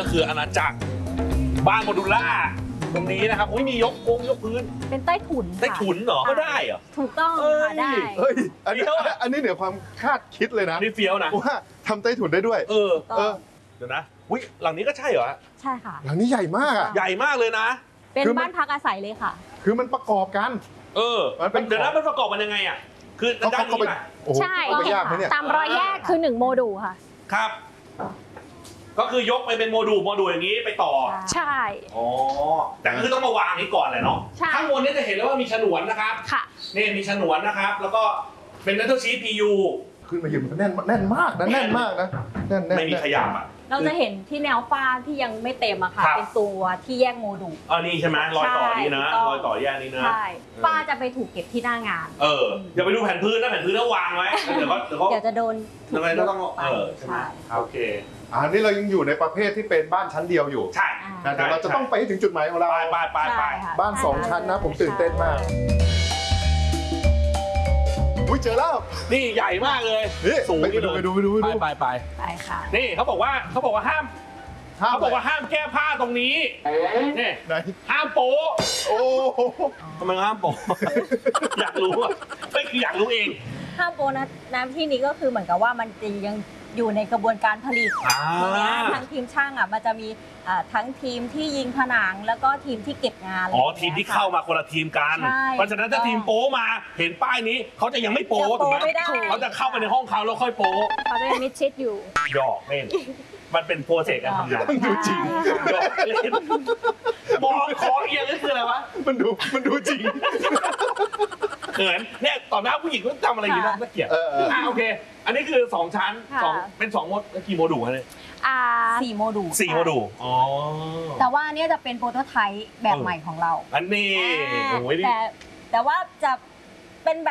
คืออาณาจักรบ้านโมดูล่าตรงนี้นะครับอุ้ยมียกพื้นเป็นใต้ถุนใต้ถุนเหรอก็ได้เหรอถูกต้องค่ะได้เฮ้ยอันนี้เหนือความคาดคิดเลยนะนี่เฟี้ยวนะว่าทำใต้ถุนได้ด้วยเออเดี๋ยวนะอุ้ยหลังนี้ก็ใช่เหรอใช่ค่ะหลังนี้ใหญ่มากอ่ะใหญ่มากเลยนะเป็นคือมันบ้านพักอาศัยเลยค่ะคือมันประกอบกัน มันเป็นเดี๋ยวนะมันประกอบมันยังไงอ่ะคือด้านเขานี้ไปป่ะโอ้โหใช่เข้าไปยากไหมเนี่ยตามรอยแยกคือ1โมดูลค่ะครับ ก็คือยกไปเป็นโมดูลอย่างนี้ไปต่อใช่อ๋อแต่คือต้องมาวางนี้ก่อนแหละเนาะใช่ข้างบนนี่จะเห็นแล้วว่ามีฉนวนนะครับค่ะนี่มีฉนวนนะครับ แล้วก็เป็น metal sheet PU ขึ้นมาอยู่มันแน่นมากนะแน่นมากนะแน่นไม่มีขยับอ่ะเราจะเห็นที่แนวฟ้าที่ยังไม่เต็มอะค่ะครับเป็นตัวที่แยกโมดูลนี่ใช่ไหมรอยต่อนี่นะใช่รอยต่อแยกนี่นะใช่ฟ้าจะไปถูกเก็บที่หน้างานอย่าไปดูแผ่นพื้นนะแผ่นพื้นต้องวางไว้เดี๋ยวก็เดี๋ยวจะโดนยังไงก็ต้องใช่ไหมโอเคอันนี้เรายังอยู่ในประเภทที่เป็นบ้านชั้นเดียวอยู่ใช่นะแต่เราจะต้องไปให้ถึงจุดหมายของเราไปใช่ค่ะบ้าน 2 ชั้นนะผมตื่นเต้นมากอุ้ยเจอแล้วนี่ใหญ่มากเลยนี่สูงไปดูไปดูไปไปค่ะนี่เขาบอกว่าห้ามเขาบอกว่าห้ามแก้ผ้าตรงนี้นี่ไหนห้ามโป๊ะโอ้โหทำไมห้ามโป๊ะ อยากรู้อ่ะไม่คืออยากรู้เองห้ามโปรน้ำที่นี้ก็คือเหมือนกับว่ามันจะยังอยู่ในกระบวนการผลิตทีเนี้ยทางทีมช่างอ่ะมันจะมีทั้งทีมที่ยิงผนังแล้วก็ทีมที่เก็บงานทีมที่เข้ามาคนละทีมกันใช่เพราะฉะนั้นถ้าทีมโป๊มาเห็นป้ายนี้เขาจะยังไม่โป๊จะโป๊ถูกไหมไม่ได้เขาจะเข้าไปในห้องเขาแล้วค่อยโป๊เขาจะยังมิดชิดอยู่หยอกเล่นมันเป็นโปรเซสการทำงานมันดูจริงหยอกเล่นมองคอเอียงนี่คืออะไรวะมันดูจริงเขินเนี่ยต่อหน้าผู้หญิงก็ทำอะไรอย่างนี้นะน่าเกลียด โอเค อันนี้คือ2ชั้นค่ะเป็น2โมดกี่โมดูลคะเนี่ย 4โมดูล 4โมดูลอ๋อแต่ว่าอันเนี้ยจะเป็นโปรโตไทป์แบบใหม่ของเราอันนี้โอ้ยนี่แต่ว่าจะเป็นแบบ